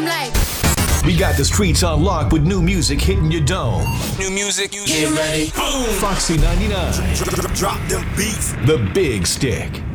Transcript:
I'm like. We got the streets on lock with new music hitting your dome. New music, get ready. Boom. Foxy 99. Drop them beats. The Big Stick.